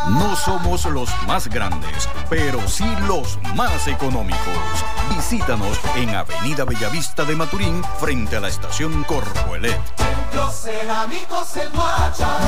No somos los más grandes, pero sí los más económicos. Visítanos en Avenida Bellavista de Maturín, frente a la estación Corpoelec. Los cerámicos El Guacha.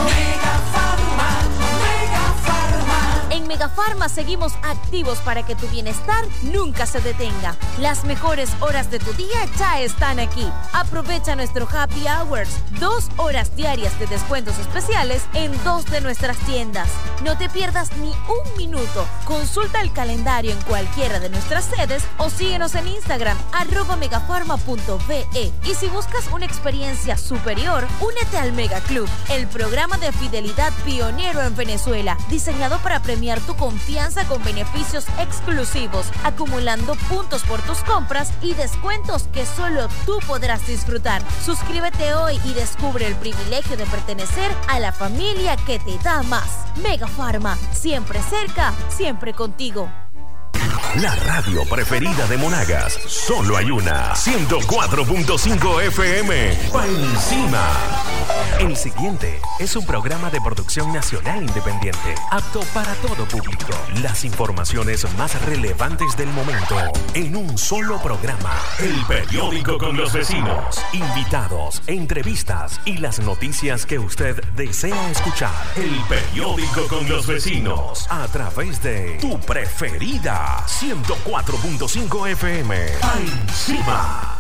En Megafarma seguimos activos para que tu bienestar nunca se detenga. Las mejores horas de tu día ya están aquí. Aprovecha nuestro Happy Hours, 2 horas diarias de descuentos especiales en 2 de nuestras tiendas. No te pierdas ni un minuto. Consulta el calendario en cualquiera de nuestras sedes o síguenos en Instagram @megafarma.ve. Y si buscas una experiencia superior, únete al Mega Club, el programa de fidelidad pionero en Venezuela, diseñado para premiar tu confianza con beneficios exclusivos, acumulando puntos por tus compras y descuentos que solo tú podrás disfrutar. Suscríbete hoy y descubre el privilegio de pertenecer a la familia que te da más. Mega Farma, siempre cerca, siempre contigo. La radio preferida de Monagas, solo hay una. 104.5 FM, pa' encima. El siguiente es un programa de producción nacional independiente, apto para todo público. Las informaciones más relevantes del momento, en un solo programa. El periódico con los vecinos, invitados, entrevistas y las noticias que usted desea escuchar. El periódico con los vecinos, a través de tu preferida. 104.5 FM. Encima.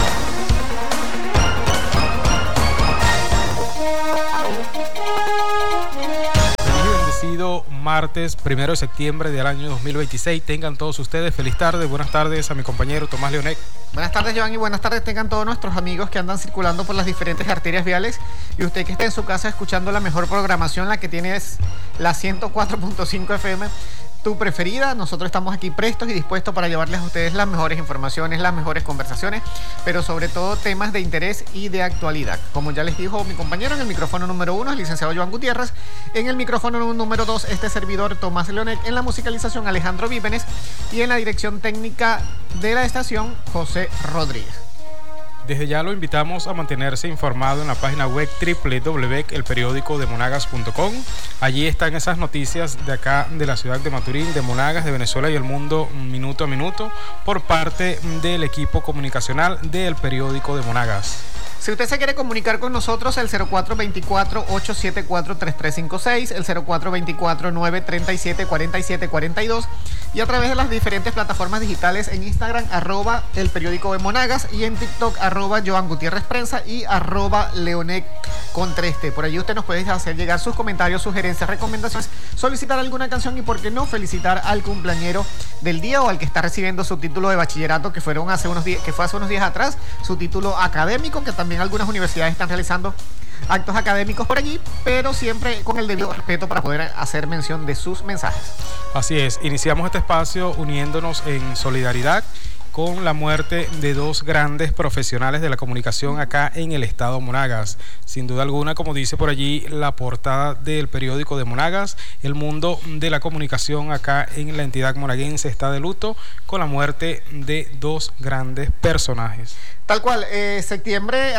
Bendecido martes 1 de septiembre del año 2026. Tengan todos ustedes feliz tarde. Buenas tardes a mi compañero Tomás Leonet. Buenas tardes, Joan, y buenas tardes tengan todos nuestros amigos que andan circulando por las diferentes arterias viales. Y usted que esté en su casa escuchando la mejor programación, la que tiene es la 104.5 FM. Tu preferida. Nosotros estamos aquí prestos y dispuestos para llevarles a ustedes las mejores informaciones, las mejores conversaciones, pero sobre todo temas de interés y de actualidad. Como ya les dijo mi compañero, en el micrófono número 1, el licenciado Joan Gutiérrez; en el micrófono número 2, este servidor Tomás Leonet; en la musicalización Alejandro Vívenes; y en la dirección técnica de la estación José Rodríguez. Desde ya lo invitamos a mantenerse informado en la página web www.elperiodicodemonagas.com. Allí están esas noticias de acá, de la ciudad de Maturín, de Monagas, de Venezuela y el mundo, minuto a minuto, por parte del equipo comunicacional del periódico de Monagas. Si usted se quiere comunicar con nosotros, el 0424-874-3356, el 0424-937-4742, y a través de las diferentes plataformas digitales en Instagram, @el periódico de Monagas, y en TikTok, @Joan Gutiérrez Prensa y @Leonet Contreste. Por allí usted nos puede hacer llegar sus comentarios, sugerencias, recomendaciones, solicitar alguna canción y, por qué no, felicitar al cumpleañero del día o al que está recibiendo su título de bachillerato, que fue hace unos días atrás, su título académico, que también algunas universidades están realizando actos académicos por allí, pero siempre con el debido respeto para poder hacer mención de sus mensajes. Así es, iniciamos este espacio uniéndonos en solidaridad con la muerte de 2 grandes profesionales de la comunicación acá en el estado Monagas. Sin duda alguna, como dice por allí la portada del periódico de Monagas, el mundo de la comunicación acá en la entidad monaguense está de luto con la muerte de 2 grandes personajes. Tal cual, septiembre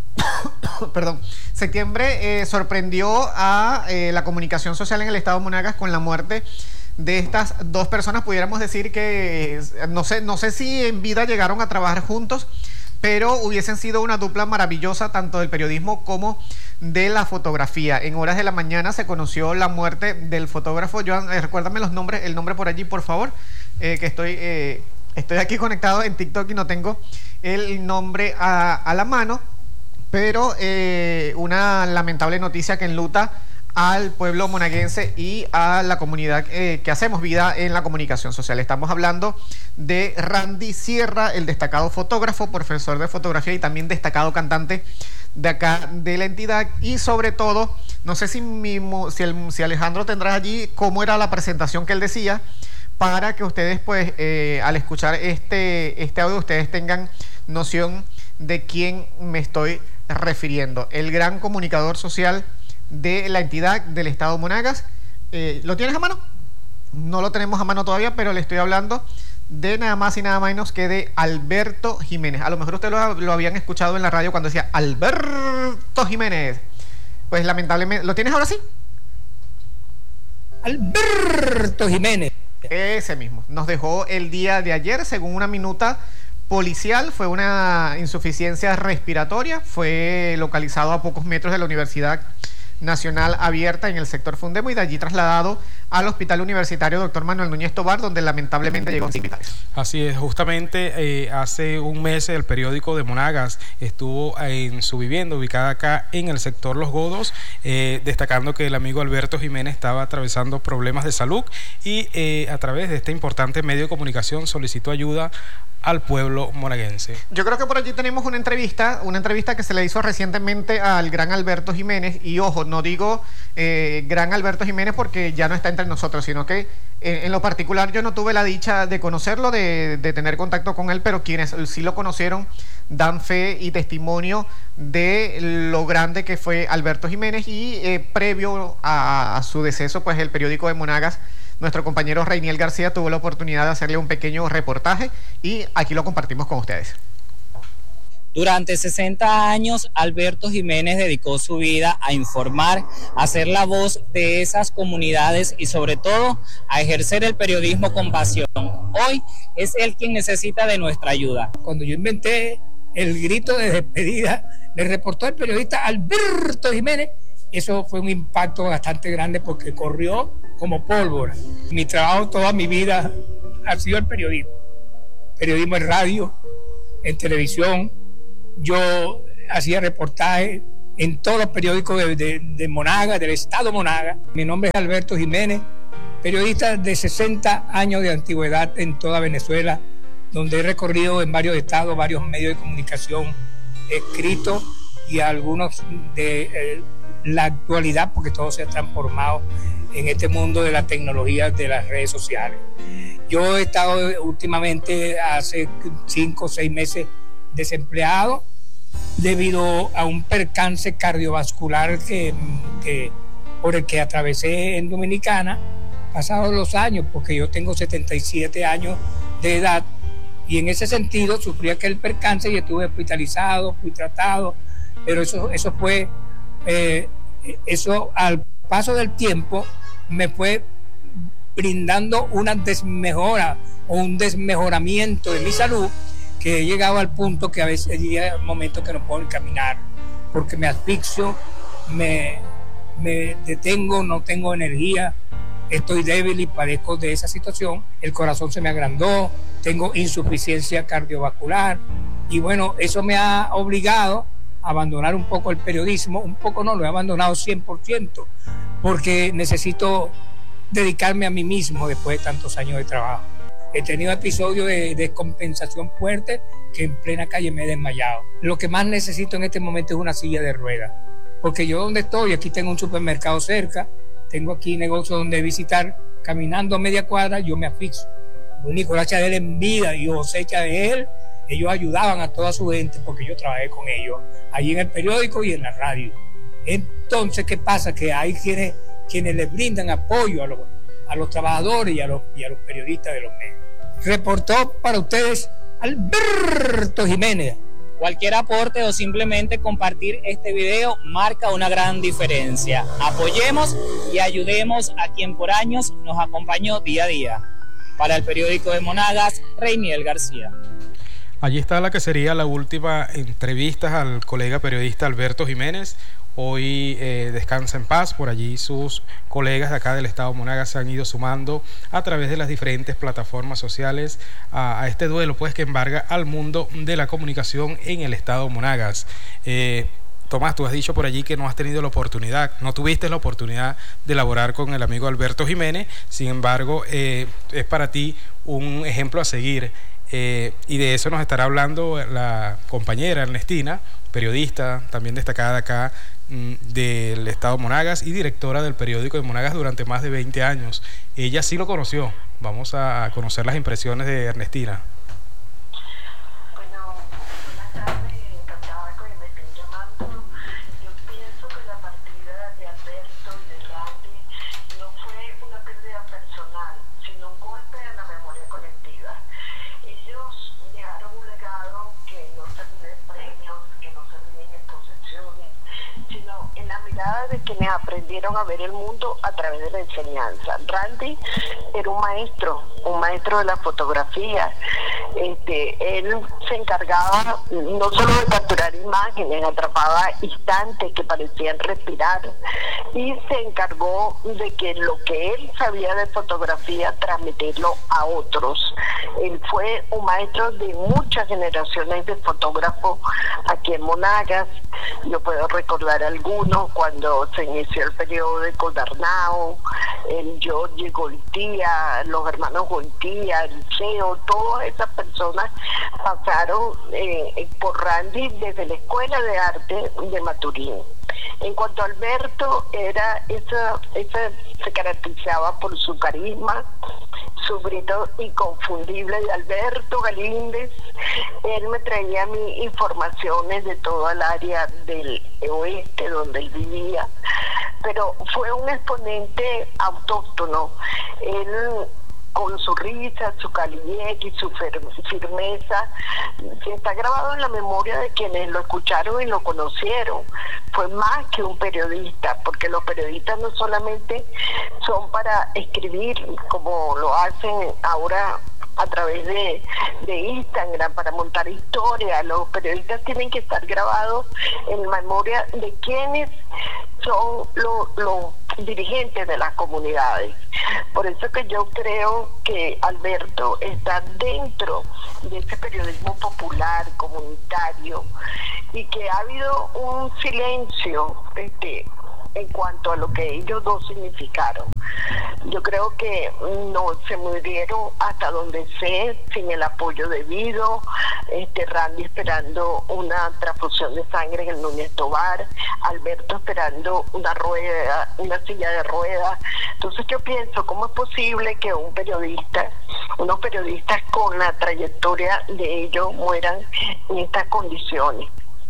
sorprendió a la comunicación social en el estado Monagas con la muerte de estas 2 personas. Pudiéramos decir que no sé si en vida llegaron a trabajar juntos, pero hubiesen sido una dupla maravillosa, tanto del periodismo como de la fotografía. En horas de la mañana se conoció la muerte del fotógrafo. Joan, recuérdame el nombre por allí, por favor, que estoy aquí conectado en TikTok y no tengo el nombre a la mano, pero una lamentable noticia que enluta al pueblo monaguense y a la comunidad que hacemos vida en la comunicación social. Estamos hablando de Randy Sierra, el destacado fotógrafo, profesor de fotografía y también destacado cantante de acá de la entidad. Y sobre todo, no sé si Alejandro tendrá allí cómo era la presentación que él decía, para que ustedes, pues, al escuchar este audio, ustedes tengan noción de quién me estoy refiriendo. El gran comunicador social de la entidad del estado Monagas. ¿Lo tienes a mano? No lo tenemos a mano todavía, pero le estoy hablando de nada más y nada menos que de Alberto Jiménez. A lo mejor ustedes lo habían escuchado en la radio cuando decía Alberto Jiménez. Pues lamentablemente, ¿lo tienes ahora sí? Alberto Jiménez. Ese mismo. Nos dejó el día de ayer, según una minuta policial, fue una insuficiencia respiratoria, fue localizado a pocos metros de la Universidad Nacional Abierta en el sector Fundemo y de allí trasladado al Hospital Universitario Dr. Manuel Núñez Tobar, donde lamentablemente llegó sin vitales. Así es, justamente hace un mes el periódico de Monagas estuvo en su vivienda ubicada acá en el sector Los Godos, destacando que el amigo Alberto Jiménez estaba atravesando problemas de salud y a través de este importante medio de comunicación solicitó ayuda al pueblo monaguense. Yo creo que por allí tenemos una entrevista que se le hizo recientemente al gran Alberto Jiménez, y ojo, no digo gran Alberto Jiménez porque ya no está entre nosotros, sino que en lo particular yo no tuve la dicha de conocerlo, de tener contacto con él, pero quienes sí lo conocieron dan fe y testimonio de lo grande que fue Alberto Jiménez, y previo a su deceso, pues el periódico de Monagas, nuestro compañero Reiniel García, tuvo la oportunidad de hacerle un pequeño reportaje y aquí lo compartimos con ustedes. Durante 60 años, Alberto Jiménez dedicó su vida a informar, a ser la voz de esas comunidades y sobre todo a ejercer el periodismo con pasión. Hoy es él quien necesita de nuestra ayuda. Cuando yo inventé el grito de despedida, le reportó el periodista Alberto Jiménez. Eso fue un impacto bastante grande porque corrió como pólvora. Mi trabajo toda mi vida ha sido el periodismo. Periodismo en radio, en televisión. Yo hacía reportajes en todos los periódicos de Monagas, del estado Monagas. Mi nombre es Alberto Jiménez, periodista de 60 años de antigüedad en toda Venezuela, donde he recorrido en varios estados, varios medios de comunicación escritos y algunos de la actualidad, porque todo se ha transformado en este mundo de la tecnología de las redes sociales. Yo he estado últimamente, hace 5 o 6 meses, desempleado debido a un percance cardiovascular por el que atravesé en Dominicana, pasados los años, porque yo tengo 77 años de edad, y en ese sentido sufrí aquel percance y estuve hospitalizado, fui tratado, pero eso fue... eso al paso del tiempo me fue brindando una desmejora o un desmejoramiento de mi salud, que he llegado al punto que a veces llega momentos que no puedo caminar porque me asfixio, me detengo, no tengo energía, estoy débil y padezco de esa situación. El corazón se me agrandó, tengo insuficiencia cardiovascular y bueno, eso me ha obligado a abandonar un poco el periodismo, un poco no, lo he abandonado 100%, porque necesito dedicarme a mí mismo después de tantos años de trabajo. He tenido episodios de descompensación fuerte que en plena calle me he desmayado. Lo que más necesito en este momento es una silla de ruedas, porque yo donde estoy, aquí tengo un supermercado cerca, tengo aquí negocios donde visitar, caminando media cuadra yo me asfixio. Nicolás Chadel en vida y cosecha de él, ellos ayudaban a toda su gente porque yo trabajé con ellos allí en el periódico y en la radio. Entonces, ¿qué pasa? Que hay quienes les brindan apoyo a los trabajadores y a los periodistas de los medios. Reportó para ustedes Alberto Jiménez. Cualquier aporte o simplemente compartir este video marca una gran diferencia. Apoyemos y ayudemos a quien por años nos acompañó día a día. Para el periódico de Monagas, Reiniel García. Allí está la que sería la última entrevista al colega periodista Alberto Jiménez. Hoy descansa en paz. Por allí sus colegas de acá del estado Monagas se han ido sumando a través de las diferentes plataformas sociales a este duelo pues que embarga al mundo de la comunicación en el estado Monagas. Tomás, tú has dicho por allí que no has tenido la oportunidad, no tuviste la oportunidad de laborar con el amigo Alberto Jiménez, sin embargo es para ti un ejemplo a seguir. Y de eso nos estará hablando la compañera Ernestina, periodista también destacada acá del estado Monagas y directora del periódico de Monagas durante más de 20 años. Ella sí lo conoció. Vamos a conocer las impresiones de Ernestina. Bueno, buenas tardes, encantada que me estén llamando. Yo pienso que la partida de Alberto y de Randy no fue una pérdida personal, sino un golpe a la memoria colectiva. Ellos dejaron un legado que no se mide en premios, que no se mide en exposiciones, sino en la mirada mirada de quienes aprendieron a ver el mundo a través de la enseñanza. Randy era un maestro de la fotografía. Él se encargaba no solo de capturar imágenes, atrapaba instantes que parecían respirar, y se encargó de que lo que él sabía de fotografía transmitirlo a otros. Él fue un maestro de muchas generaciones de fotógrafos aquí en Monagas. Yo puedo recordar algunos cuando se inició el periodo de Codarnao, el Jorge Goltía, los hermanos Goltía, el CEO, todas esas personas pasaron por Randy desde la Escuela de Arte de Maturín. En cuanto a Alberto, se caracterizaba por su carisma, su grito inconfundible de Alberto Galíndez. Él me traía a mí informaciones de toda el área del oeste donde él vivía, pero fue un exponente autóctono. Él, con su risa, su calidez y su firmeza, que está grabado en la memoria de quienes lo escucharon y lo conocieron. Fue más que un periodista, porque los periodistas no solamente son para escribir, como lo hacen ahora a través de Instagram, para montar historias. Los periodistas tienen que estar grabados en la memoria de quienes son los dirigentes de las comunidades. Por eso que yo creo que Alberto está dentro de ese periodismo popular, comunitario, y que ha habido un silencio en cuanto a lo que ellos dos significaron. Yo creo que no se murieron, hasta donde sé, sin el apoyo debido. Randy esperando una transfusión de sangre en el Núñez Tobar, Alberto esperando una silla de ruedas. Entonces yo pienso, ¿cómo es posible que unos periodistas con la trayectoria de ellos mueran en estas condiciones?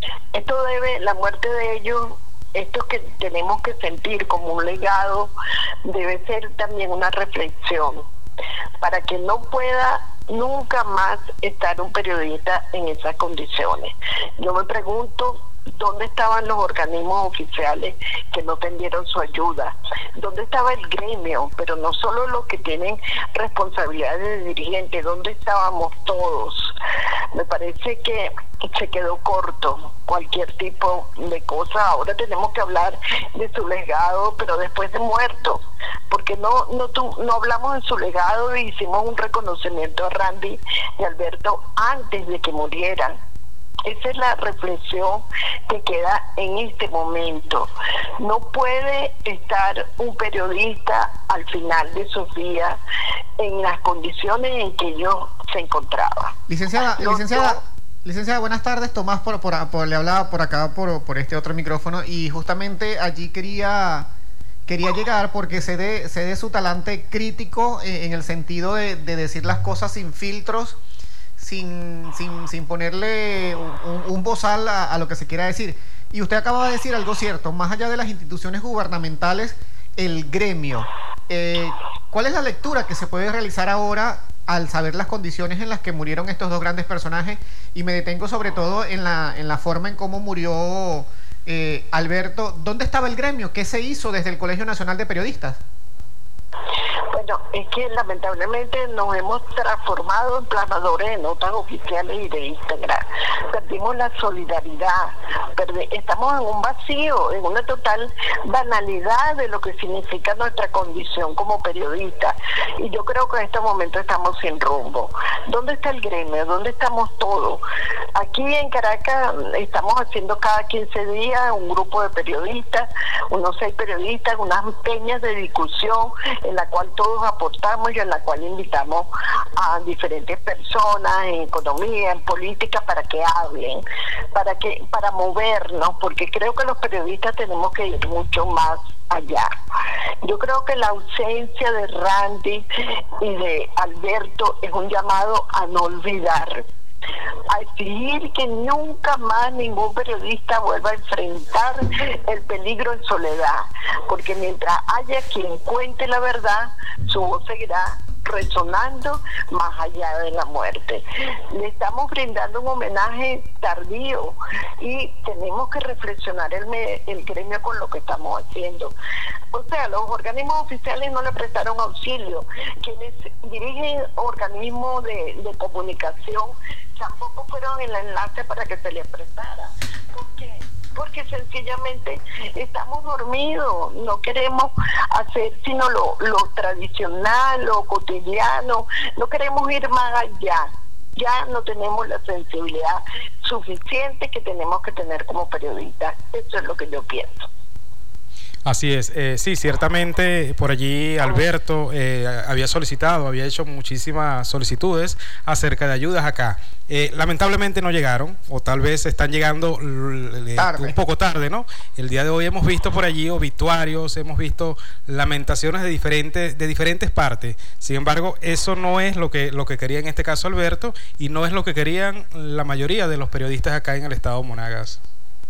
La muerte de ellos, esto que tenemos que sentir como un legado, debe ser también una reflexión para que no pueda nunca más estar un periodista en esas condiciones. Yo me pregunto, ¿dónde estaban los organismos oficiales que no tendieron su ayuda? ¿Dónde estaba el gremio? Pero no solo los que tienen responsabilidades de dirigente, ¿dónde estábamos todos? Me parece que se quedó corto cualquier tipo de cosa. Ahora tenemos que hablar de su legado, pero después de muerto, porque no hablamos de su legado y hicimos un reconocimiento a Randy y Alberto antes de que murieran. Esa es la reflexión que queda en este momento. No puede estar un periodista al final de sus días en las condiciones en que ellos se encontraban. Licenciada, buenas tardes. Tomás le hablaba por acá por este otro micrófono, y justamente allí quería llegar porque sé de su talante crítico en el sentido de decir las cosas sin filtros, sin ponerle un bozal a lo que se quiera decir. Y usted acaba de decir algo cierto: más allá de las instituciones gubernamentales, el gremio. ¿Cuál es la lectura que se puede realizar ahora al saber las condiciones en las que murieron estos dos grandes personajes? Y me detengo sobre todo en la forma en cómo murió Alberto. ¿Dónde estaba el gremio? ¿Qué se hizo desde el Colegio Nacional de Periodistas? Bueno, es que lamentablemente nos hemos transformado en plasmadores de notas oficiales y de Instagram. Perdimos la solidaridad, estamos en un vacío, en una total banalidad de lo que significa nuestra condición como periodistas. Y yo creo que en este momento estamos sin rumbo. ¿Dónde está el gremio? ¿Dónde estamos todos? Aquí en Caracas estamos haciendo cada 15 días un grupo de periodistas, unos 6 periodistas, unas peñas de discusión en la cual todos aportamos y en la cual invitamos a diferentes personas en economía, en política, para que hablen, para movernos, porque creo que los periodistas tenemos que ir mucho más allá. Yo creo que la ausencia de Randy y de Alberto es un llamado a no olvidar, a exigir que nunca más ningún periodista vuelva a enfrentar el peligro en soledad, porque mientras haya quien cuente la verdad, su voz seguirá resonando más allá de la muerte. Le estamos brindando un homenaje tardío y tenemos que reflexionar el gremio con lo que estamos haciendo. O sea, los organismos oficiales no le prestaron auxilio. Quienes dirigen organismos de comunicación tampoco fueron el enlace para que se les prestara. ¿Por qué? Porque sencillamente estamos dormidos, no queremos hacer sino lo tradicional, lo cotidiano, no queremos ir más allá. Ya no tenemos la sensibilidad suficiente que tenemos que tener como periodistas. Eso es lo que yo pienso. Así es, sí, ciertamente por allí Alberto había hecho muchísimas solicitudes acerca de ayudas acá. Lamentablemente no llegaron, o tal vez están llegando un poco tarde, ¿no? El día de hoy hemos visto por allí obituarios, hemos visto lamentaciones de diferentes partes. Sin embargo, eso no es lo que quería en este caso Alberto, y no es lo que querían la mayoría de los periodistas acá en el estado Monagas.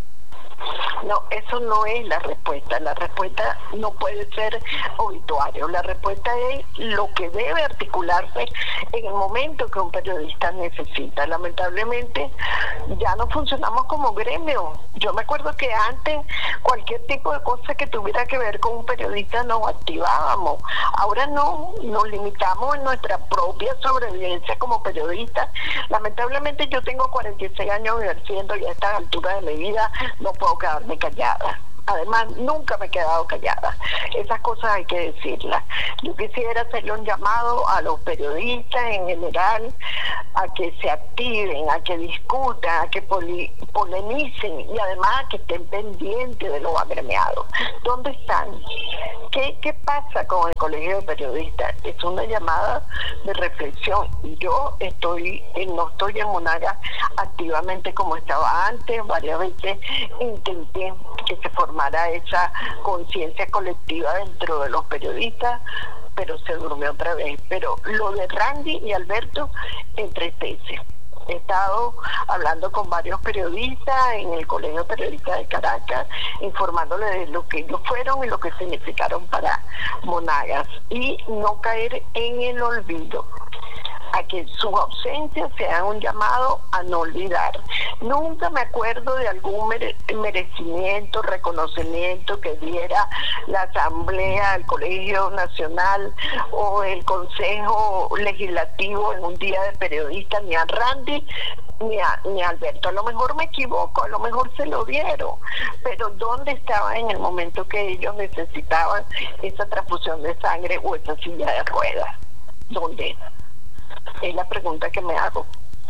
No, eso no es la respuesta. La respuesta no puede ser obituario. La respuesta es lo que debe articularse en el momento que un periodista necesita. Lamentablemente ya no funcionamos como gremio. Yo me acuerdo que antes cualquier tipo de cosa que tuviera que ver con un periodista nos activábamos. Ahora no, nos limitamos en nuestra propia sobrevivencia como periodistas. Lamentablemente yo tengo 46 años ejerciendo y a esta altura de mi vida no puedo quedarme callada. Además, nunca me he quedado callada. Esas cosas hay que decirlas. Yo quisiera hacerle un llamado a los periodistas en general a que se activen, a que discutan, a que polemicen y además a que estén pendientes de los agremiados. ¿Dónde están? ¿Qué pasa con el Colegio de Periodistas? Es una llamada de reflexión. Yo no estoy en Monagas activamente como estaba antes. Varias veces intenté que se formara esa conciencia colectiva dentro de los periodistas, pero se durmió otra vez. Pero lo de Randy y Alberto entristece. He estado hablando con varios periodistas en el Colegio de Periodistas de Caracas, informándoles de lo que ellos fueron y lo que significaron para Monagas, y no caer en el olvido, a que sus ausencias sean un llamado a no olvidar. Nunca me acuerdo de algún merecimiento, reconocimiento que diera la Asamblea, el Colegio Nacional o el Consejo Legislativo en un día de periodistas, ni a Randy ni a Alberto. A lo mejor me equivoco, a lo mejor se lo dieron, pero ¿dónde estaban en el momento que ellos necesitaban esa transfusión de sangre o esa silla de ruedas? ¿Dónde? Es la pregunta que me hago.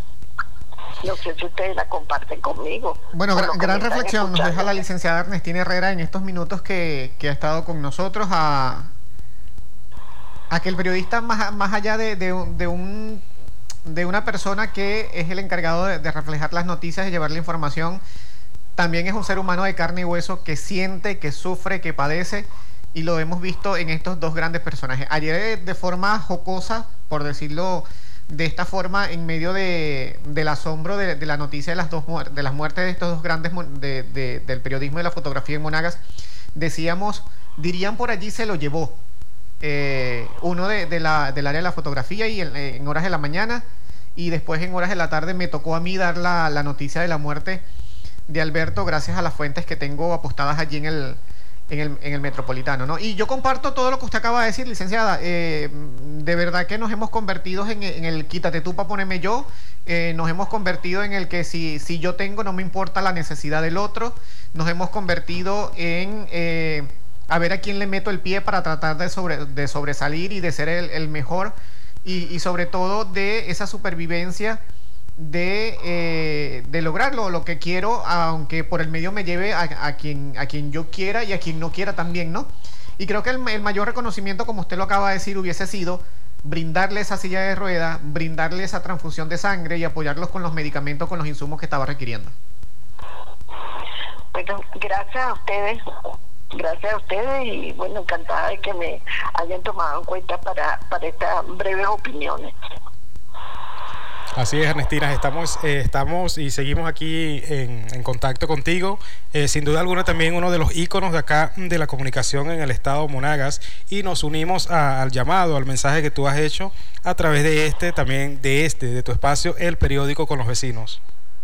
No sé si ustedes la comparten conmigo. Bueno, gran reflexión nos deja la licenciada Ernestina Herrera en estos minutos que ha estado con nosotros, a que el periodista, más allá de una persona que es el encargado de reflejar las noticias y llevar la información, también es un ser humano de carne y hueso que siente, que sufre, que padece, y lo hemos visto en estos dos grandes personajes. Ayer, de forma jocosa, por decirlo de esta forma, en medio del asombro de la noticia de las muertes de estos dos grandes del periodismo y de la fotografía en Monagas, dirían por allí se lo llevó uno del área de la fotografía, y en horas de la mañana, y después en horas de la tarde me tocó a mí dar la noticia de la muerte de Alberto, gracias a las fuentes que tengo apostadas allí en el Metropolitano, ¿no? Y yo comparto todo lo que usted acaba de decir, licenciada. De verdad que nos hemos convertido en el quítate tú para ponerme yo. Nos hemos convertido en el que si yo tengo, no me importa la necesidad del otro. Nos hemos convertido en a ver a quién le meto el pie para tratar de sobresalir y de ser el mejor, y sobre todo de esa supervivencia de lograrlo, lo que quiero, aunque por el medio me lleve a quien yo quiera y a quien no quiera también, ¿no? Y creo que el mayor reconocimiento, como usted lo acaba de decir, hubiese sido brindarle esa silla de ruedas, brindarle esa transfusión de sangre y apoyarlos con los medicamentos, con los insumos que estaba requiriendo. Bueno, gracias a ustedes y bueno, encantada de que me hayan tomado en cuenta para estas breves opiniones. Así es, Ernestina, estamos y seguimos aquí en contacto contigo. Sin duda alguna también uno de los íconos de acá de la comunicación en el estado Monagas, y nos unimos al llamado, al mensaje que tú has hecho a través de tu espacio, El Periódico con los Vecinos.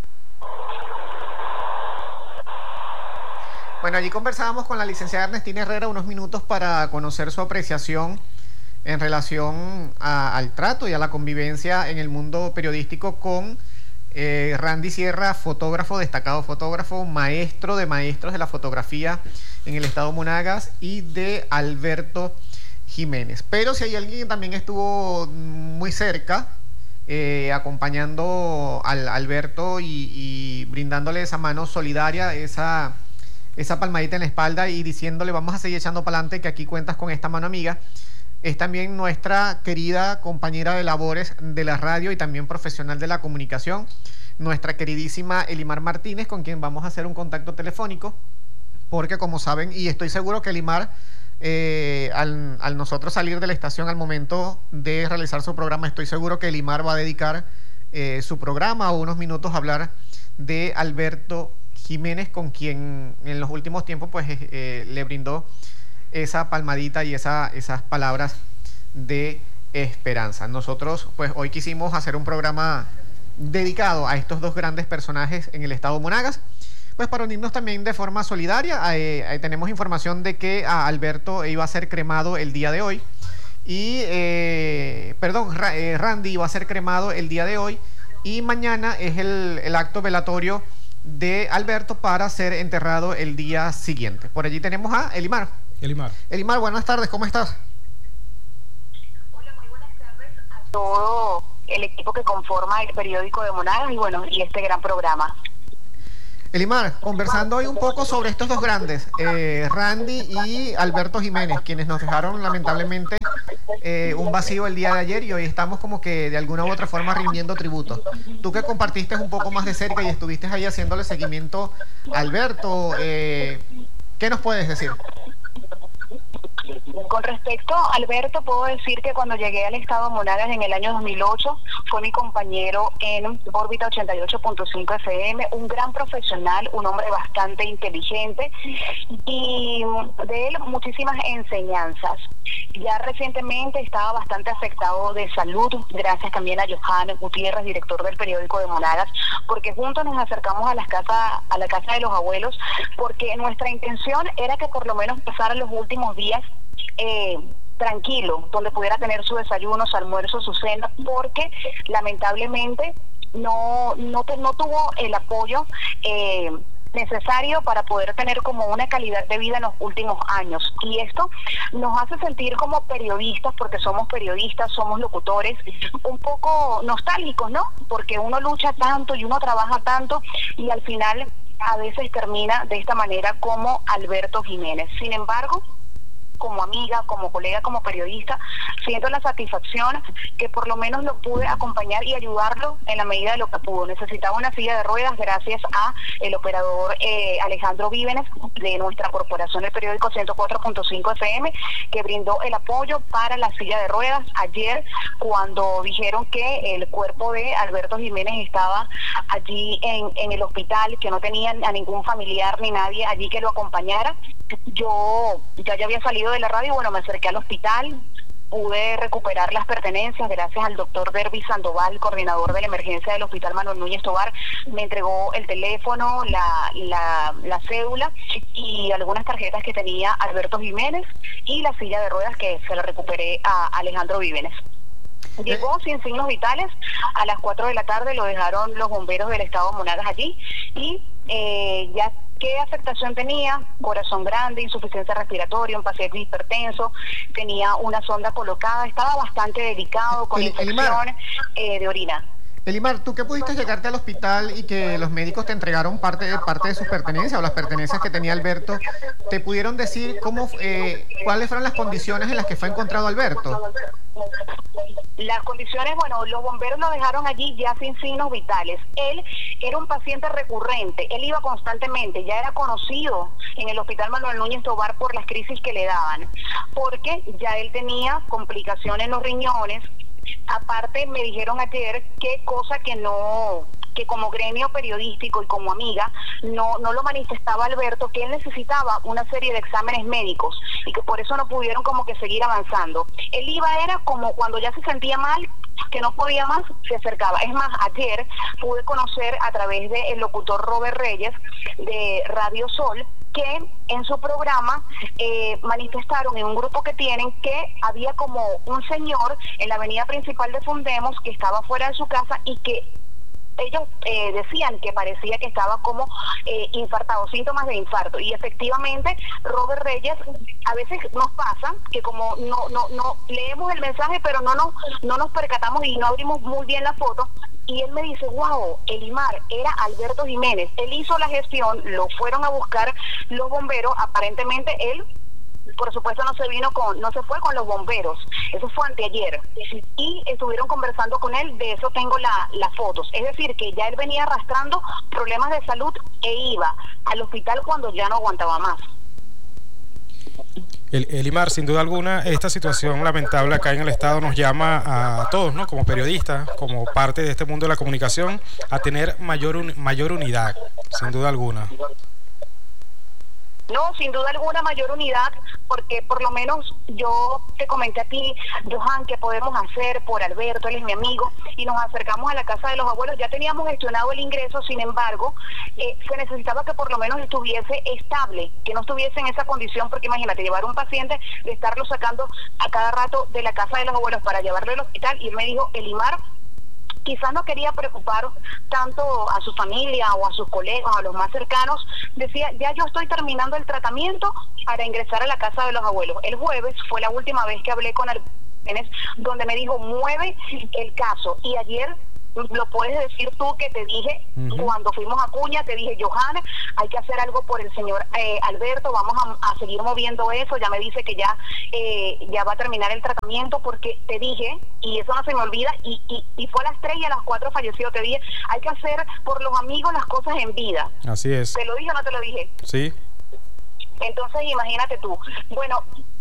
Bueno, allí conversábamos con la licenciada Ernestina Herrera unos minutos para conocer su apreciación en relación al trato y a la convivencia en el mundo periodístico con Randy Sierra, fotógrafo, destacado fotógrafo, maestro de maestros de la fotografía en el estado Monagas, y de Alberto Jiménez. Pero si hay alguien que también estuvo muy cerca, acompañando al Alberto y brindándole esa mano solidaria, esa palmadita en la espalda y diciéndole vamos a seguir echando para adelante, que aquí cuentas con esta mano amiga, es también nuestra querida compañera de labores de la radio y también profesional de la comunicación, nuestra queridísima Elimar Martínez, con quien vamos a hacer un contacto telefónico, porque como saben, y estoy seguro que Elimar, al nosotros salir de la estación al momento de realizar su programa, estoy seguro que Elimar va a dedicar su programa o unos minutos a hablar de Alberto Jiménez, con quien en los últimos tiempos pues le brindó esa palmadita y esas palabras de esperanza. Nosotros pues hoy quisimos hacer un programa dedicado a estos dos grandes personajes en el estado Monagas, pues para unirnos también de forma solidaria. Tenemos información de que Alberto iba a ser cremado el día de hoy y Randy iba a ser cremado el día de hoy, y mañana es el acto velatorio de Alberto para ser enterrado el día siguiente. Por allí tenemos a Elimar. Elimar, buenas tardes, ¿cómo estás? Hola, muy buenas tardes a todo el equipo que conforma el periódico de Monagas y este gran programa. Elimar, conversando hoy un poco sobre estos dos grandes, Randy y Alberto Jiménez, quienes nos dejaron lamentablemente un vacío el día de ayer, y hoy estamos como que de alguna u otra forma rindiendo tributo. Tú que compartiste un poco más de cerca y estuviste ahí haciéndole seguimiento a Alberto, ¿qué nos puedes decir? Con respecto a Alberto, puedo decir que cuando llegué al estado Monagas en el año 2008, fue mi compañero en órbita 88.5 FM, un gran profesional, un hombre bastante inteligente, y de él muchísimas enseñanzas. Ya recientemente estaba bastante afectado de salud, gracias también a Johan Gutiérrez, director del periódico de Monagas, porque juntos nos acercamos a la casa de los abuelos, porque nuestra intención era que por lo menos pasaran los últimos días tranquilo, donde pudiera tener su desayuno, su almuerzo, su cena, porque lamentablemente no tuvo el apoyo necesario para poder tener como una calidad de vida en los últimos años, y esto nos hace sentir como periodistas, porque somos periodistas, somos locutores, un poco nostálgicos, ¿no? Porque uno lucha tanto y uno trabaja tanto, y al final a veces termina de esta manera como Alberto Jiménez. Sin embargo, como amiga, como colega, como periodista, siento la satisfacción que por lo menos lo pude acompañar y ayudarlo en la medida de lo que pudo. Necesitaba una silla de ruedas gracias a el operador Alejandro Vívenes de nuestra corporación, el periódico 104.5 FM, que brindó el apoyo para la silla de ruedas. Ayer, cuando dijeron que el cuerpo de Alberto Jiménez estaba allí en el hospital, que no tenían a ningún familiar ni nadie allí que lo acompañara, yo ya había salido de la radio, me acerqué al hospital, pude recuperar las pertenencias gracias al doctor Derby Sandoval, coordinador de la emergencia del Hospital Manuel Núñez Tovar. Me entregó el teléfono, la cédula y algunas tarjetas que tenía Alberto Jiménez, y la silla de ruedas que se la recuperé a Alejandro Vívenes. Llegó sin signos vitales, a las 4 de la tarde lo dejaron los bomberos del estado Monagas allí, y ya qué afectación tenía: corazón grande, insuficiencia respiratoria, un paciente hipertenso, tenía una sonda colocada, estaba bastante delicado con infección de orina. Elimar, ¿tú qué pudiste llegarte al hospital y que los médicos te entregaron parte de sus pertenencias o las pertenencias que tenía Alberto? ¿Te pudieron decir cuáles fueron las condiciones en las que fue encontrado Alberto? Las condiciones, los bomberos lo dejaron allí ya sin signos vitales. Él era un paciente recurrente, él iba constantemente, ya era conocido en el Hospital Manuel Núñez Tovar por las crisis que le daban, porque ya él tenía complicaciones en los riñones, Aparte me dijeron ayer que cosa que como gremio periodístico y como amiga no lo manifestaba Alberto, que él necesitaba una serie de exámenes médicos y que por eso no pudieron como que seguir avanzando. Él era como cuando ya se sentía mal, que no podía más, se acercaba. Es más, ayer pude conocer a través del locutor Robert Reyes de Radio Sol que en su programa manifestaron en un grupo que tienen que había como un señor en la avenida principal de Fundemos que estaba fuera de su casa y que ellos decían que parecía que estaba como infartado, síntomas de infarto. Y efectivamente, Robert Reyes, a veces nos pasa que como no leemos el mensaje, pero no nos percatamos y no abrimos muy bien la foto. Y él me dice, wow, Elimar, era Alberto Jiménez. Él hizo la gestión, lo fueron a buscar los bomberos, aparentemente él, por supuesto, no se fue con los bomberos, eso fue anteayer, y estuvieron conversando con él, de eso tengo las fotos, es decir, que ya él venía arrastrando problemas de salud e iba al hospital cuando ya no aguantaba más. Elimar, sin duda alguna, esta situación lamentable acá en el Estado nos llama a todos, ¿no? Como periodistas, como parte de este mundo de la comunicación, a tener mayor unidad, sin duda alguna. No, sin duda alguna mayor unidad, porque por lo menos yo te comenté a ti, Johan, ¿qué podemos hacer por Alberto? Él es mi amigo, y nos acercamos a la casa de los abuelos. Ya teníamos gestionado el ingreso, sin embargo, se necesitaba que por lo menos estuviese estable, que no estuviese en esa condición, porque imagínate, llevar un paciente, de estarlo sacando a cada rato de la casa de los abuelos para llevarlo al hospital, y él me dijo, Elimar, quizás no quería preocupar tanto a su familia o a sus colegas, a los más cercanos, decía, ya yo estoy terminando el tratamiento para ingresar a la casa de los abuelos. El jueves fue la última vez que hablé con él, donde me dijo, mueve el caso, y ayer lo puedes decir tú, que te dije, cuando fuimos a Cuña, te dije, Johanna, hay que hacer algo por el señor Alberto, vamos a seguir moviendo eso. Ya me dice que ya va a terminar el tratamiento, porque te dije, y eso no se me olvida, y fue a las 3 y a las 4 falleció, te dije, hay que hacer por los amigos las cosas en vida. Así es. ¿Te lo dije o no te lo dije? Sí. Entonces imagínate tú, bueno,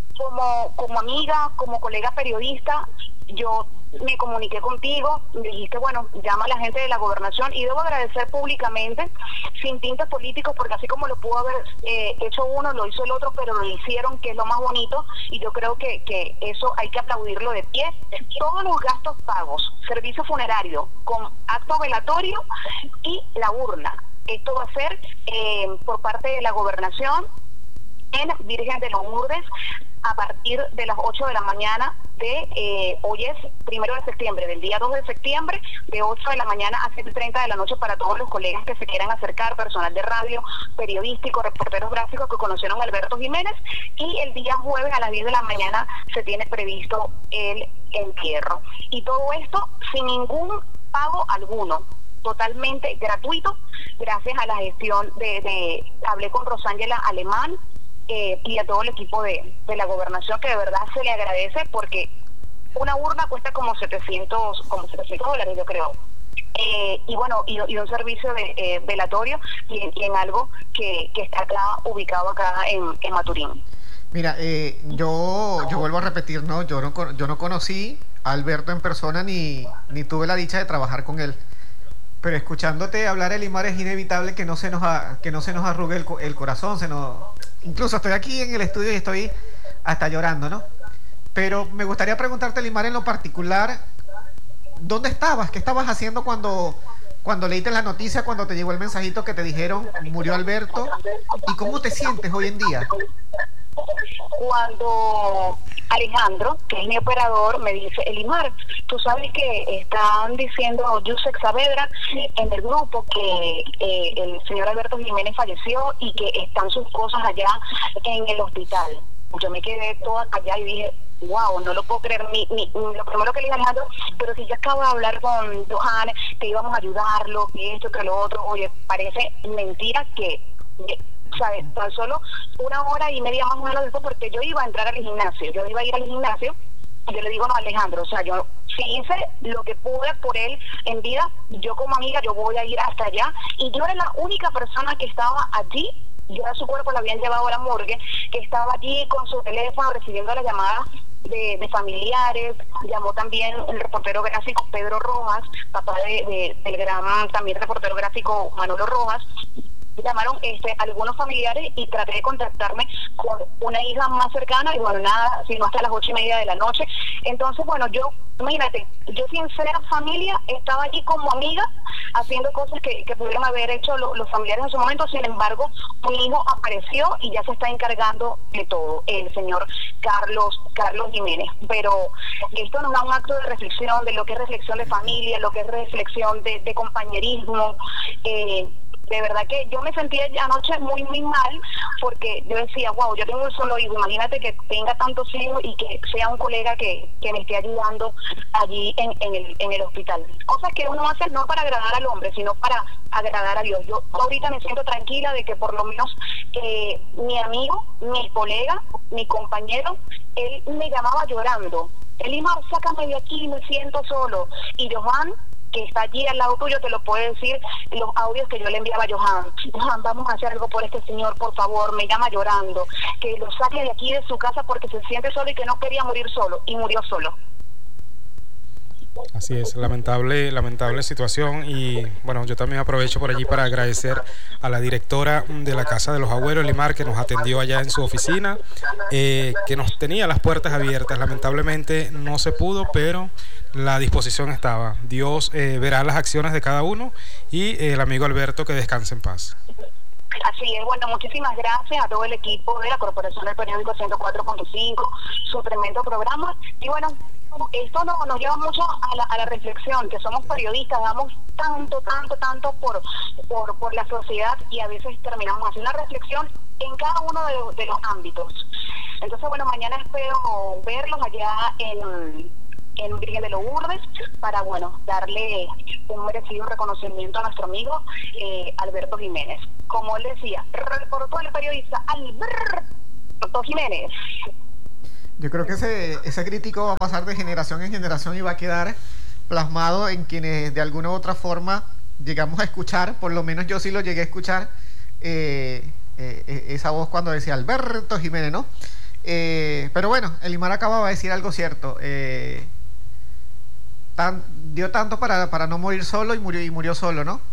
como amiga, como colega periodista, yo me comuniqué contigo, me dijiste, bueno, llama a la gente de la gobernación, y debo agradecer públicamente, sin tintes políticos, porque así como lo pudo haber hecho uno, lo hizo el otro, pero lo hicieron, que es lo más bonito, y yo creo que eso hay que aplaudirlo de pie. Todos los gastos pagos, servicio funerario, con acto velatorio y la urna, esto va a ser por parte de la gobernación en Virgen de los Lourdes, a partir de las 8 de la mañana de, hoy es 1 de septiembre, del día 2 de septiembre, de 8 de la mañana a 7:30 de la noche, para todos los colegas que se quieran acercar, personal de radio, periodístico, reporteros gráficos que conocieron a Alberto Jiménez, y el día jueves a las 10 de la mañana se tiene previsto el entierro. Y todo esto sin ningún pago alguno, totalmente gratuito, gracias a la gestión hablé con Rosángela Alemán, y a todo el equipo de la gobernación, que de verdad se le agradece, porque una urna cuesta como $700, yo creo, y bueno, y un servicio de velatorio, y en algo que está acá, ubicado acá en Maturín. Mira, yo vuelvo a repetir, ¿no? Yo no conocí a Alberto en persona, ni tuve la dicha de trabajar con él. Pero escuchándote hablar, Elimar, es inevitable que no se nos arrugue el corazón, incluso estoy aquí en el estudio y estoy hasta llorando, ¿no? Pero me gustaría preguntarte, Elimar, en lo particular, ¿dónde estabas? ¿Qué estabas haciendo cuando leíste la noticia, cuando te llegó el mensajito que te dijeron murió Alberto? ¿Y cómo te sientes hoy en día? Cuando Alejandro, que es mi operador, me dice, Elimar, tú sabes que están diciendo Yusek Saavedra en el grupo que el señor Alberto Jiménez falleció y que están sus cosas allá en el hospital. Yo me quedé toda callada y dije, wow, no lo puedo creer. Lo primero que le dije a Alejandro, pero si yo acabo de hablar con Johan, que íbamos a ayudarlo, que esto, que lo otro, oye, parece mentira que ¿sabes? Tan solo 1 hora y media más o menos después, porque yo iba a entrar al gimnasio, yo iba a ir al gimnasio, y yo le digo, no, Alejandro, o sea, yo si hice lo que pude por él en vida, yo como amiga, yo voy a ir hasta allá, y yo era la única persona que estaba allí. Ya su cuerpo lo habían llevado a la morgue, que estaba allí con su teléfono recibiendo las llamadas de familiares, llamó también el reportero gráfico Pedro Rojas, papá del gran también reportero gráfico Manolo Rojas. Llamaron algunos familiares y traté de contactarme con una hija más cercana y bueno, nada, sino hasta las 8:30 de la noche. Entonces, bueno, imagínate, yo sin ser familia estaba allí como amiga haciendo cosas que pudieron haber hecho los familiares en su momento. Sin embargo, mi hijo apareció y ya se está encargando de todo, el señor Carlos Jiménez. Pero esto nos da un acto de reflexión, de lo que es reflexión de familia, lo que es reflexión de compañerismo. De verdad que yo me sentí anoche muy, muy mal, porque yo decía, wow, yo tengo un solo hijo, imagínate que tenga tantos hijos y que sea un colega que me esté ayudando allí en el hospital. Cosas que uno hace no para agradar al hombre, sino para agradar a Dios. Yo ahorita me siento tranquila de que por lo menos mi amigo, mi colega, mi compañero, él me llamaba llorando. Elimar, sácame de aquí, me siento solo. Y Johan, que está allí al lado tuyo, te lo puede decir los audios que yo le enviaba a Johan. Johan, vamos a hacer algo por este señor, por favor, me llama llorando, que lo saque de aquí de su casa porque se siente solo y que no quería morir solo, y murió solo. Así es, lamentable situación. Y bueno, yo también aprovecho por allí para agradecer a la directora de la Casa de los Agüeros, Elimar, que nos atendió allá en su oficina, que nos tenía las puertas abiertas. Lamentablemente no se pudo, pero la disposición estaba. Dios verá las acciones de cada uno, y el amigo Alberto, que descanse en paz. Así es, bueno, muchísimas gracias a todo el equipo de la Corporación del Periódico 104.5, su tremendo programa. Y bueno, esto nos lleva mucho a la reflexión, que somos periodistas, damos tanto por la sociedad, y a veces terminamos haciendo una reflexión en cada uno de los ámbitos. Entonces, bueno, mañana espero verlos allá en Virgen de Lourdes para, bueno, darle un merecido reconocimiento a nuestro amigo Alberto Jiménez. Como él decía, reportó el periodista Alberto Jiménez. Yo creo que ese crítico va a pasar de generación en generación y va a quedar plasmado en quienes de alguna u otra forma llegamos a escuchar, por lo menos yo sí lo llegué a escuchar, esa voz cuando decía Alberto Jiménez, ¿no? Pero bueno, Elimar acababa de decir algo cierto. Dio tanto para no morir solo y murió solo, ¿no?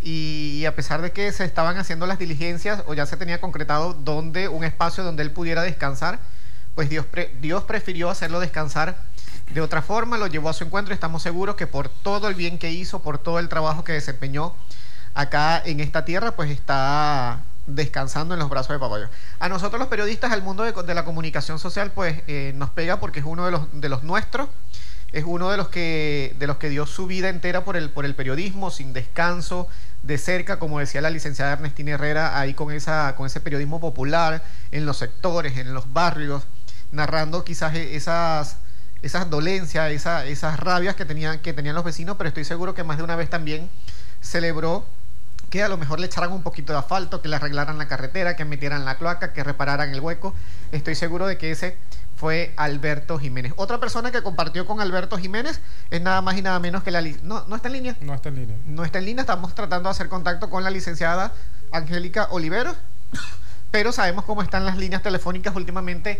Y a pesar de que se estaban haciendo las diligencias o ya se tenía concretado un espacio donde él pudiera descansar, pues Dios prefirió hacerlo descansar de otra forma, lo llevó a su encuentro, y estamos seguros que por todo el bien que hizo, por todo el trabajo que desempeñó acá en esta tierra, pues está descansando en los brazos de Papá Dios. A nosotros los periodistas, al mundo de la comunicación social, pues nos pega porque es uno de los nuestros, es uno de los que dio su vida entera por el periodismo, sin descanso, de cerca, como decía la licenciada Ernestina Herrera, ahí con ese periodismo popular, en los sectores, en los barrios, narrando quizás esas dolencias, esas rabias que tenían los vecinos, pero estoy seguro que más de una vez también celebró que a lo mejor le echaran un poquito de asfalto, que le arreglaran la carretera, que metieran la cloaca, que repararan el hueco. Estoy seguro de que ese fue Alberto Jiménez. Otra persona que compartió con Alberto Jiménez es nada más y nada menos que ¿No está en línea? No está en línea. No está en línea, estamos tratando de hacer contacto con la licenciada Angélica Oliveros, pero sabemos cómo están las líneas telefónicas últimamente,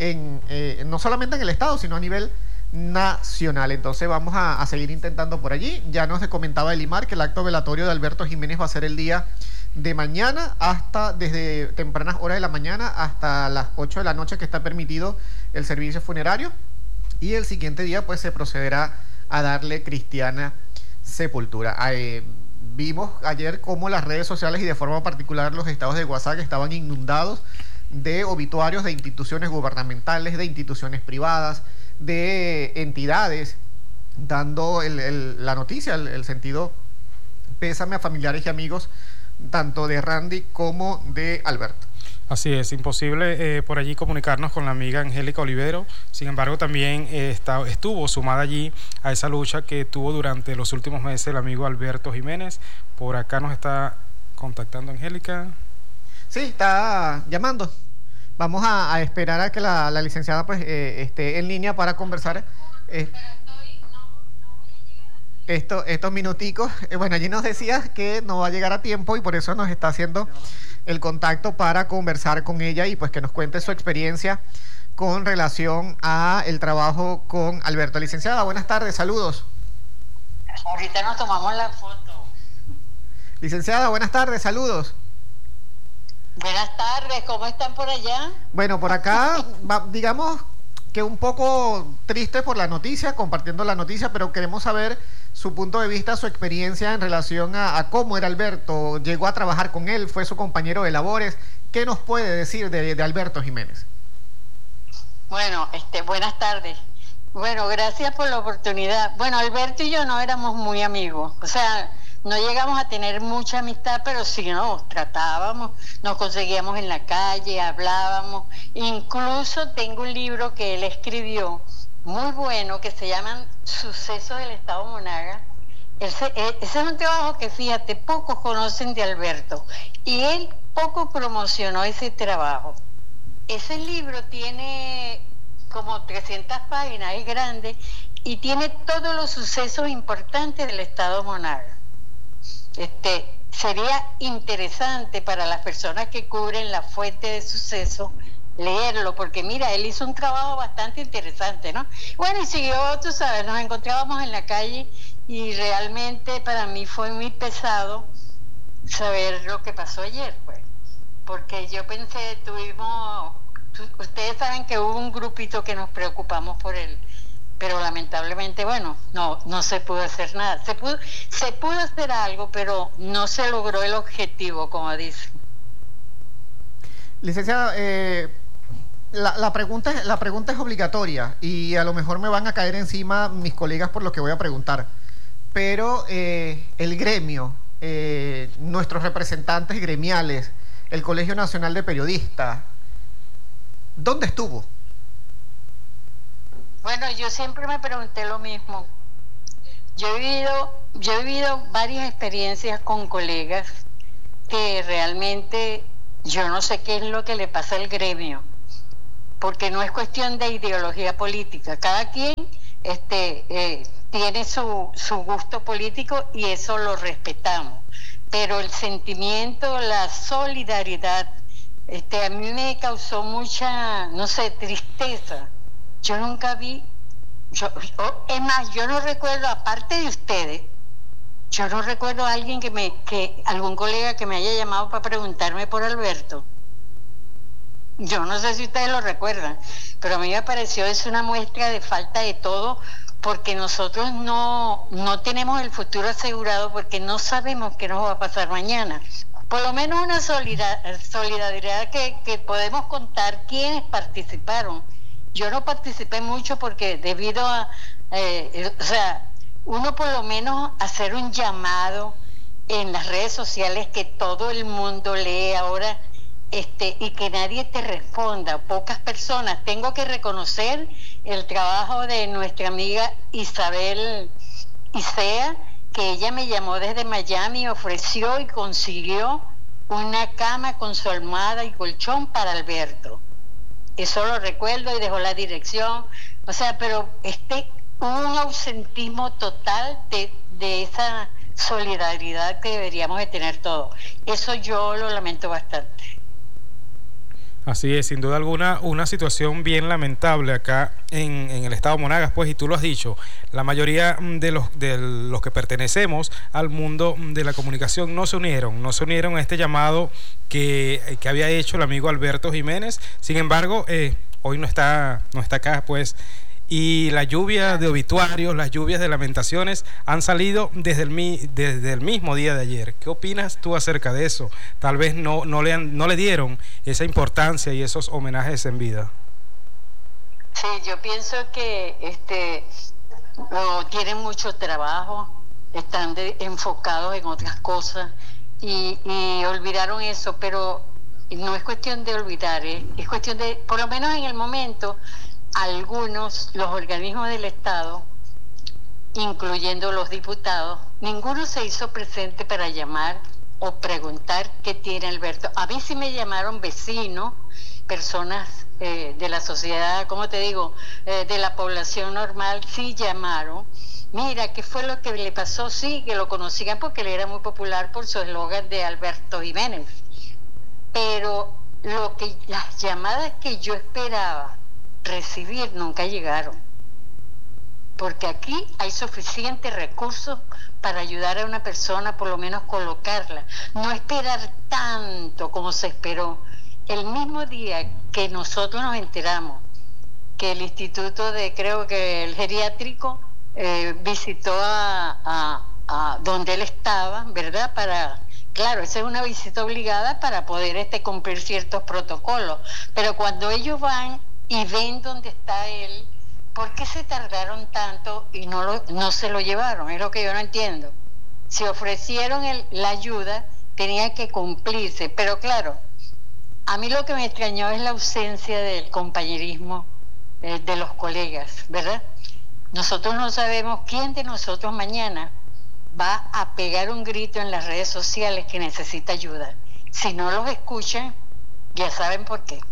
no solamente en el estado, sino a nivel nacional. Entonces vamos a seguir intentando por allí. Ya nos comentaba Elimar que el acto velatorio de Alberto Jiménez va a ser el día de mañana, desde tempranas horas de la mañana hasta las 8 de la noche, que está permitido el servicio funerario, y el siguiente día pues se procederá a darle cristiana sepultura. Vimos ayer cómo las redes sociales y de forma particular los estados de WhatsApp estaban inundados de obituarios de instituciones gubernamentales, de instituciones privadas, de entidades, dando la noticia, el sentido pésame a familiares y amigos tanto de Randy como de Alberto. Así es, imposible por allí comunicarnos con la amiga Angélica Olivero. Sin embargo, también estuvo sumada allí a esa lucha que tuvo durante los últimos meses el amigo Alberto Jiménez. Por acá nos está contactando Angélica. Sí, está llamando. Vamos a esperar a que la licenciada pues esté en línea para conversar estos minuticos. Bueno, allí nos decías que no va a llegar a tiempo y por eso nos está haciendo el contacto para conversar con ella y pues que nos cuente su experiencia con relación a el trabajo con Alberto. Licenciada, buenas tardes, saludos. Ahorita nos tomamos la foto. Licenciada, buenas tardes, saludos. Buenas tardes, ¿cómo están por allá? Bueno, por acá, digamos que un poco triste por la noticia, compartiendo la noticia, pero queremos saber su punto de vista, su experiencia en relación a cómo era Alberto. Llegó a trabajar con él, fue su compañero de labores. ¿Qué nos puede decir de Alberto Jiménez? Bueno, buenas tardes. Bueno, gracias por la oportunidad. Bueno, Alberto y yo no éramos muy amigos, o sea, no llegamos a tener mucha amistad, pero sí nos tratábamos, nos conseguíamos en la calle, hablábamos. Incluso tengo un libro que él escribió, muy bueno, que se llama Sucesos del Estado Monagas. Ese es un trabajo que, fíjate, pocos conocen de Alberto, y él poco promocionó ese trabajo. Ese libro tiene como 300 páginas, es grande, y tiene todos los sucesos importantes del Estado Monagas. Sería interesante para las personas que cubren la fuente de sucesos leerlo, porque mira, él hizo un trabajo bastante interesante, ¿no? Bueno, y siguió, tú sabes, nos encontrábamos en la calle y realmente para mí fue muy pesado saber lo que pasó ayer, pues, porque yo pensé, ustedes saben que hubo un grupito que nos preocupamos por él, pero lamentablemente, bueno, no se pudo hacer nada. Se pudo hacer algo, pero no se logró el objetivo, como dicen. Licenciada, la pregunta es obligatoria y a lo mejor me van a caer encima mis colegas por lo que voy a preguntar, pero el gremio, nuestros representantes gremiales, el Colegio Nacional de Periodistas, ¿dónde estuvo? Bueno, yo siempre me pregunté lo mismo. Yo he vivido varias experiencias con colegas que realmente yo no sé qué es lo que le pasa al gremio, porque no es cuestión de ideología política. Cada quien tiene su gusto político y eso lo respetamos, pero el sentimiento, la solidaridad, a mí me causó mucha, no sé, tristeza. Yo nunca vi, es más, yo no recuerdo, aparte de ustedes, yo no recuerdo a alguien algún colega que me haya llamado para preguntarme por Alberto. Yo no sé si ustedes lo recuerdan, pero a mí me pareció es una muestra de falta de todo, porque nosotros no tenemos el futuro asegurado, porque no sabemos qué nos va a pasar mañana. Por lo menos una solidaridad que podemos contar quiénes participaron. Yo no participé mucho porque debido a, uno por lo menos hacer un llamado en las redes sociales que todo el mundo lee ahora, y que nadie te responda, pocas personas. Tengo que reconocer el trabajo de nuestra amiga Isabel Isea, que ella me llamó desde Miami, ofreció y consiguió una cama con su almohada y colchón para Alberto. Eso lo recuerdo, y dejó la dirección. O sea, pero un ausentismo total de esa solidaridad que deberíamos de tener todos. Eso yo lo lamento bastante. Así es, sin duda alguna, una situación bien lamentable acá en el estado Monagas, pues, y tú lo has dicho, la mayoría de los que pertenecemos al mundo de la comunicación no se unieron a este llamado que había hecho el amigo Alberto Jiménez. Sin embargo, hoy no está acá, pues, y la lluvia de obituarios, las lluvias de lamentaciones han salido desde el mismo día de ayer. ¿Qué opinas tú acerca de eso? Tal vez no le dieron esa importancia y esos homenajes en vida. Sí, yo pienso que tienen mucho trabajo, están enfocados en otras cosas y olvidaron eso, pero no es cuestión de olvidar, es cuestión de, por lo menos en el momento, los organismos del Estado, incluyendo los diputados, ninguno se hizo presente para llamar o preguntar qué tiene Alberto. A mí sí me llamaron vecinos, personas de la sociedad, ¿cómo te digo?, de la población normal, sí llamaron. Mira, ¿qué fue lo que le pasó? Sí, que lo conocían porque él era muy popular por su eslogan de Alberto Jiménez. Pero las llamadas que yo esperaba recibir, nunca llegaron. Porque aquí hay suficientes recursos para ayudar a una persona, por lo menos colocarla. No esperar tanto como se esperó. El mismo día que nosotros nos enteramos que el instituto creo que el geriátrico visitó a donde él estaba, ¿verdad? Claro, esa es una visita obligada para poder cumplir ciertos protocolos. Pero cuando ellos van y ven dónde está él, ¿por qué se tardaron tanto y no se lo llevaron? Es lo que yo no entiendo. Si ofrecieron la ayuda, tenía que cumplirse. Pero claro, a mí lo que me extrañó es la ausencia del compañerismo de los colegas, ¿verdad? Nosotros no sabemos quién de nosotros mañana va a pegar un grito en las redes sociales que necesita ayuda. Si no los escuchan, ya saben por qué.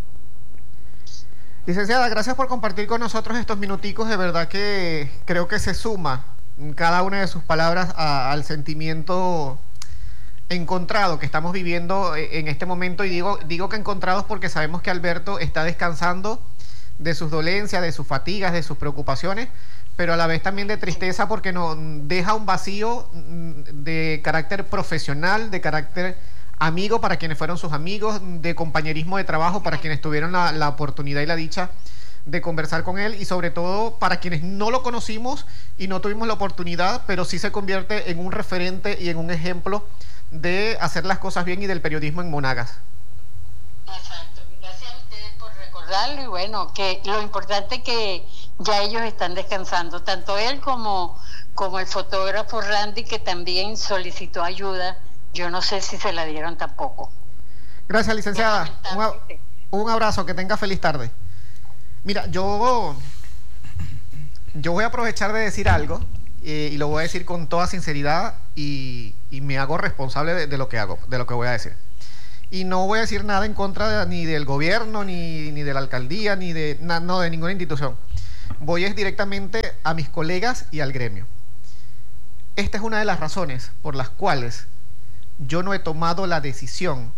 Licenciada, gracias por compartir con nosotros estos minuticos. De verdad que creo que se suma cada una de sus palabras al sentimiento encontrado que estamos viviendo en este momento. Y digo que encontrados porque sabemos que Alberto está descansando de sus dolencias, de sus fatigas, de sus preocupaciones, pero a la vez también de tristeza porque nos deja un vacío de carácter profesional, de carácter amigo para quienes fueron sus amigos, de compañerismo de trabajo para quienes tuvieron la oportunidad y la dicha de conversar con él, y sobre todo para quienes no lo conocimos y no tuvimos la oportunidad, pero sí se convierte en un referente y en un ejemplo de hacer las cosas bien y del periodismo en Monagas. Exacto, gracias a ustedes por recordarlo, y bueno, que lo importante es que ya ellos están descansando, tanto él como el fotógrafo Randy, que también solicitó ayuda. Yo no sé si se la dieron tampoco. Gracias, licenciada. Un abrazo, que tenga feliz tarde. Mira, yo voy a aprovechar de decir algo, y lo voy a decir con toda sinceridad, y me hago responsable de lo que hago, de lo que voy a decir. Y no voy a decir nada en contra ni del gobierno, ni de la alcaldía, ni de ninguna institución. Voy directamente a mis colegas y al gremio. Esta es una de las razones por las cuales yo no he tomado la decisión